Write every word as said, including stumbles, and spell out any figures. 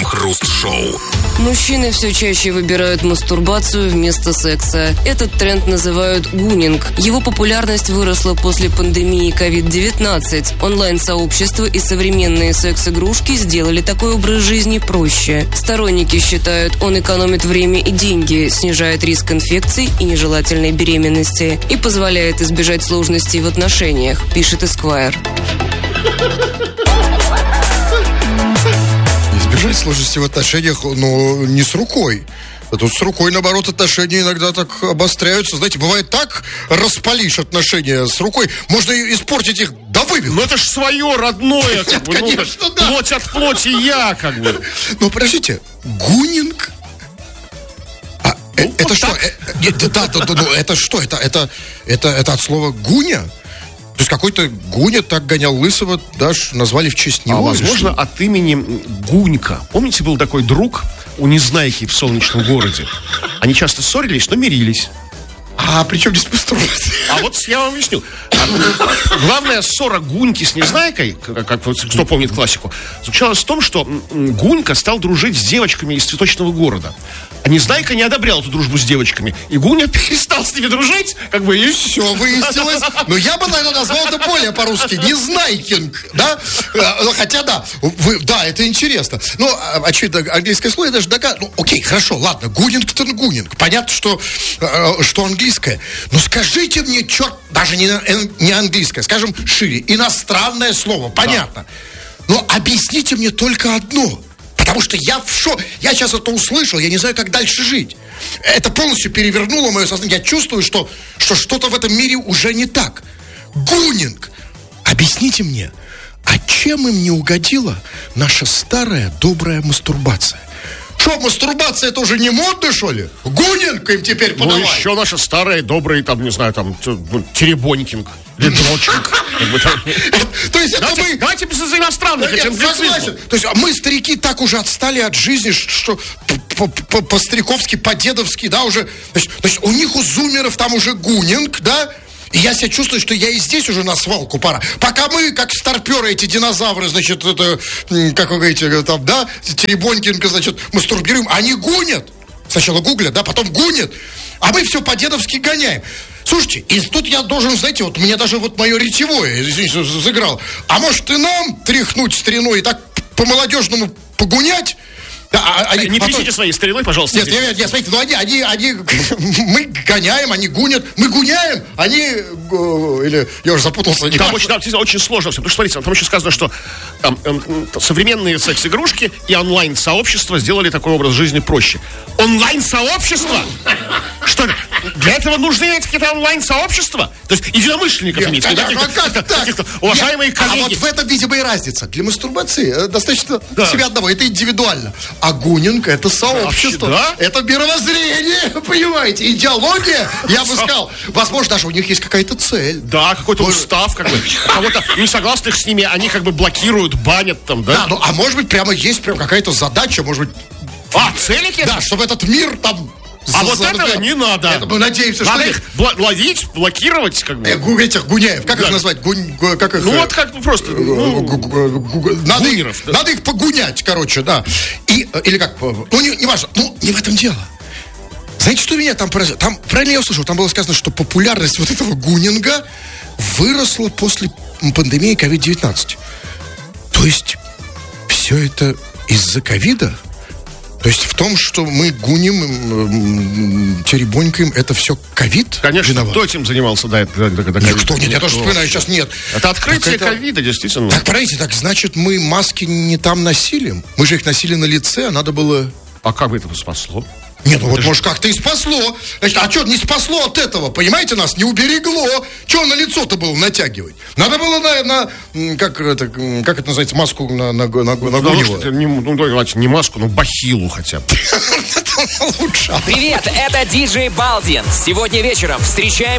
Крем-хруст-шоу. Мужчины все чаще выбирают мастурбацию вместо секса. Этот тренд называют гунинг. Его популярность выросла после пандемии ковид девятнадцать. Онлайн-сообщества и современные секс-игрушки сделали такой образ жизни проще. Сторонники считают, он экономит время и деньги, снижает риск инфекций и нежелательной беременности и позволяет избежать сложностей в отношениях, пишет Esquire. Избежать сложности в отношениях, но не с рукой. А тут с рукой, наоборот, отношения иногда так обостряются. Знаете, бывает так, распалишь отношения с рукой, можно испортить их до вывиха. Ну это ж свое, родное, как бы. Конечно, ну, да. Плоть от плоти я, как бы. Ну, подождите, гунинг? А, э, Ну, это вот что? Э, э, да, да, да, ну, это что? Это, это, это, это от слова гуня? То есть какой-то Гуня так гонял Лысого, даже назвали в честь него. А возможно, от имени Гунька. Помните, был такой друг у Незнайки в Солнечном городе? Они часто ссорились, но мирились. А при чем здесь мастурбация? А вот я вам объясню. А, главная ссора Гуньки с Незнайкой, как, как вот, кто помнит классику, заключалась в том, что Гунька стал дружить с девочками из цветочного города. А Незнайка не одобрял эту дружбу с девочками. И Гуня перестал с ними дружить, как бы, и все выяснилось. Но я бы, наверное, назвал это более по-русски. Незнайкинг, да? Хотя, да, вы, да, это интересно. Ну, очевидно, английское слово, я даже догадываюсь. Ну, окей, хорошо, ладно, гунинг-то гунинг. Понятно, что, что английское. Но скажите мне, черт, даже не, не английское, скажем шире, иностранное слово, понятно. Да. Но объясните мне только одно. Потому что я в шоке. Я сейчас это услышал, я не знаю, как дальше жить. Это полностью перевернуло мое сознание. Я чувствую, что, что что-то в этом мире уже не так. Гунинг. Объясните мне, а чем им не угодила наша старая добрая мастурбация? Что, мастурбация это уже не модно, что ли? Гунинг им теперь подавай. Ну, еще наши старые, добрые, там, не знаю, там, теребонькинг, или дрочинг. То есть это мы... Давайте без иностранных, это англицизм. То есть мы, старики, так уже отстали от жизни, что по-стариковски, по-дедовски, да, уже... Значит, у них, у зумеров, там уже гунинг, да? И я себя чувствую, что я и здесь уже на свалку пора. Пока мы, как старперы, эти динозавры, значит, это, как вы говорите, там, да, теребонькинг, значит, мастурбируем, они гунят. Сначала гуглят, да, потом гунят. А мы все по-дедовски гоняем. Слушайте, и тут я должен, знаете, вот мне даже вот мое речевое, извините, заиграл. А может и нам тряхнуть стариной и так по-молодежному погунять? Да, а, они, не потом... пишите своей стариной, пожалуйста. Нет, нет, нет, смотрите, ну они, они, они, мы гоняем, они гунят, мы гуняем, они, или, я уже запутался. Там очень, да, очень сложно все, потому что, смотрите, там еще сказано, что там, э, современные секс-игрушки и онлайн-сообщества сделали такой образ жизни проще. Онлайн-сообщество? Что, для этого нужны иметь какие-то онлайн-сообщества? То есть единомышленников нет, иметь? Конечно, как так? Каких-то уважаемые нет, коллеги. А вот в этом, видимо, и разница. Для мастурбации достаточно да. себя одного, это индивидуально. А гунинг это сообщество, да? это мировоззрение, понимаете, идеология, я бы сказал. Возможно, даже у них есть какая-то цель. Да, какой-то может... устав, как бы. Кого-то несогласных с ними, они как бы блокируют, банят там, да? Да, ну, а может быть, прямо есть прям какая-то задача, может быть... А, цели какие-то? Да, чтобы этот мир там... А вот этого не надо. Это мы надеемся, надо что... их бл- ловить, блокировать, как бы. Э, этих гуняев, как да. их назвать? Гунь, как их... Ну вот как просто... Ну, надо, гунеров, их, да. надо их погунять, короче, да. И, или как... Ну, не, не важно. Ну, не в этом дело. Знаете, что меня там поразило? Там, правильно я услышал, там было сказано, что популярность вот этого гунинга выросла после пандемии ковид девятнадцать. То есть все это из-за ковида? То есть в том, что мы гуним, теребонькаем, это все ковид? Конечно, виноват? Кто этим занимался до этого? Никто, нет, я тоже вспоминаю, сейчас нет. Это открытие ковида, действительно. Так, подождите, так значит, мы маски не там носили? Мы же их носили на лице, а надо было... А как бы это спасло? Нет, ну вот, может, как-то и спасло. Значит, а что не спасло от этого? Понимаете, нас не уберегло. Чего на лицо-то было натягивать? Надо было на, на как, это, как это называется, маску на, на, на, на Гунева. Не, ну, давайте, не маску, но бахилу хотя бы. Лучше. Привет, это диджей Балдин. Сегодня вечером встречаем